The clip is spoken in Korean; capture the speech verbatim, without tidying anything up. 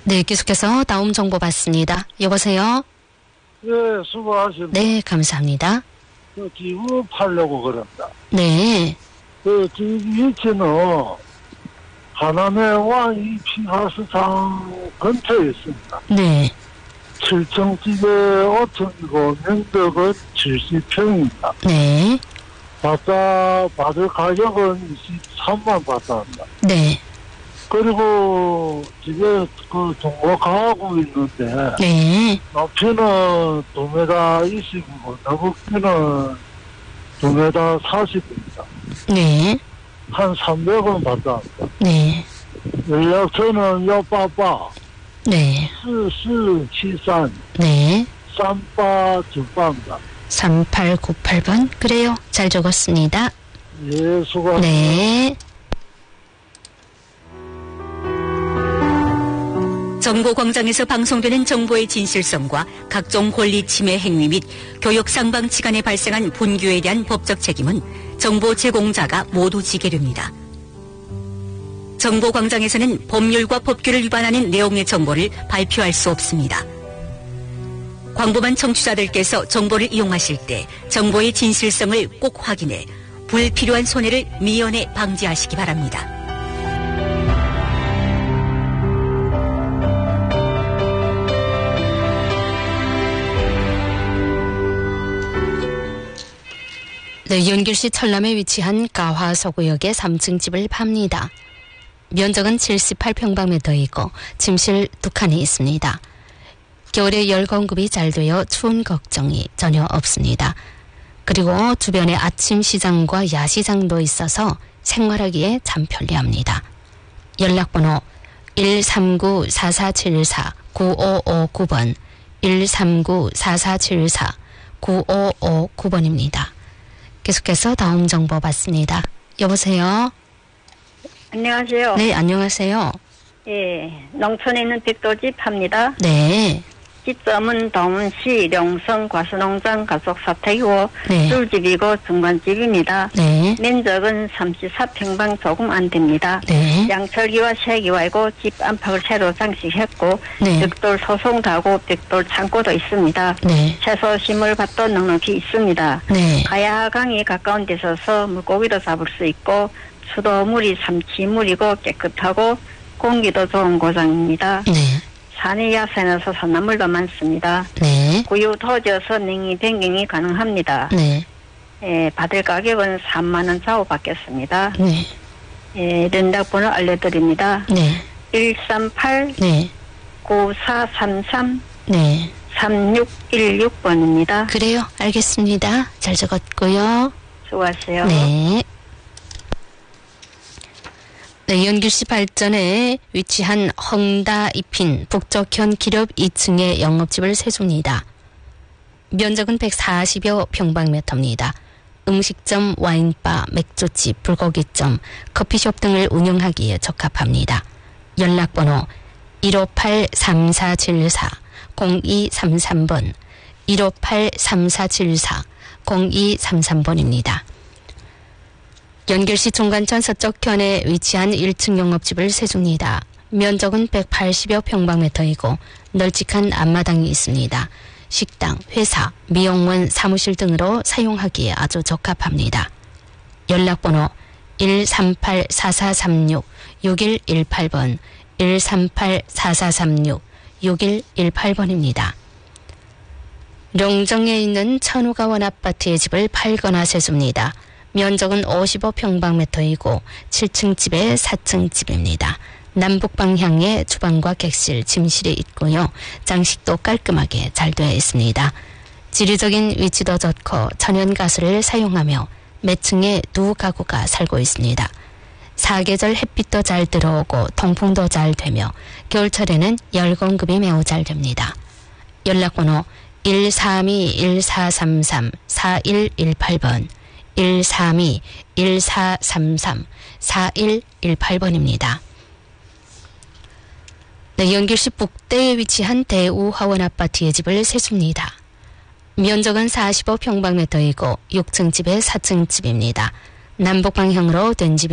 네, 계속해서 다음 정보 받습니다. 여보세요? 네, 수고하십니다. 네, 감사합니다. 그 기부 팔려고 그런다. 네. 그 지금 위치는 하남의 왕이 피하수장 근처에 있습니다. 네. 칠 층 집에 오 층이고 면적은 칠십 평입니다. 네. 받다 받을 가격은 이십삼만 받다 한다. 네. 그리고 집에 그 동거 가하고 있는데 네. 높이는 두 미터 이십이고 너북기는 두 미터 사십입니다. 네. 한 삼백 원 받다 합니다. 네. 연락처는 여빠빠 네. 四四七三 네. 삼팔구팔입니다. 삼팔구팔 번. 그래요. 잘 적었습니다. 예, 수고하십니다. 네. 정보광장에서 방송되는 정보의 진실성과 각종 권리 침해 행위 및 교육 상방치간에 발생한 분규에 대한 법적 책임은 정보 제공자가 모두 지게 됩니다. 정보광장에서는 법률과 법규를 위반하는 내용의 정보를 발표할 수 없습니다. 광범한 청취자들께서 정보를 이용하실 때 정보의 진실성을 꼭 확인해 불필요한 손해를 미연에 방지하시기 바랍니다. 네, 연길시 철남에 위치한 가화서구역의 삼 층 집을 팝니다. 면적은 칠십팔 평방미터이고 침실 두 칸이 있습니다. 겨울에 열 공급이 잘 되어 추운 걱정이 전혀 없습니다. 그리고 주변에 아침 시장과 야시장도 있어서 생활하기에 참 편리합니다. 연락번호 일삼구 사사칠사 구오오구 번 일삼구 사사칠사 구오오구 번입니다. 계속해서 다음 정보 받습니다. 여보세요? 안녕하세요. 네, 안녕하세요. 예, 농촌에 있는 백돌집 합니다. 네. 시점은 동문시 룡성 과수농장 가속 사택이고 네. 쫄집이고 중간집입니다. 네. 면적은 삼십사 평방 조금 안 됩니다. 네. 양철기와 세기와이고 집 안팎을 새로 장식했고 네. 벽돌 소송도 하고 벽돌 창고도 있습니다. 네. 채소 심을밭도 넉넉히 있습니다. 네. 가야강이 가까운 데 있어서 물고기도 잡을 수 있고 수도물이 삼치물이고 깨끗하고 공기도 좋은 고장입니다. 네. 산이 야산에서 산나물도 많습니다. 네. 구유 토지여서 냉이 변경이 가능합니다. 네. 예, 받을 가격은 삼만 원 좌우 받겠습니다. 네. 예, 연락번호 알려드립니다. 네. 일삼팔 네. 구사삼삼 네. 삼육일육 번입니다. 그래요. 알겠습니다. 잘 적었고요. 수고하세요. 네. 네, 연길시 발전에 위치한 헝다 이핀 북쪽현 기렵 이 층의 영업집을 세줍니다. 면적은 백사십여 평방미터입니다. 음식점, 와인바, 맥주집, 불고기점, 커피숍 등을 운영하기에 적합합니다. 연락번호 일오팔 삼사칠사 공이삼삼 번 일오팔 삼사칠사 공이삼삼 번입니다. 연결시 종간천 서쪽현에 위치한 일 층 영업집을 세줍니다. 면적은 백팔십여 평방미터이고 널찍한 앞마당이 있습니다. 식당, 회사, 미용원, 사무실 등으로 사용하기에 아주 적합합니다. 연락번호 일삼팔 사사삼육 육일일팔 번 일삼팔 사사삼육 육일일팔 번입니다. 룡정에 있는 천우가원 아파트의 집을 팔거나 세줍니다. 면적은 오십오 평방미터이고 칠 층 집에 사 층 집입니다. 남북 방향에 주방과 객실, 침실이 있고요. 장식도 깔끔하게 잘 되어 있습니다. 지리적인 위치도 좋고 천연가스를 사용하며 몇 층에 두 가구가 살고 있습니다. 사계절 햇빛도 잘 들어오고 통풍도 잘 되며 겨울철에는 열 공급이 매우 잘 됩니다. 연락번호 일삼이 일사삼삼 사일일팔 번 일삼이 일사삼삼 사일일팔 번입니다. 네, 연길시 북대에 위치한 대우화원 아파트의 집을 세줍니다. 면적은 사십오 평방미터이고 육 층 집에 사 층 집입니다. 남북 방향으로 된 집이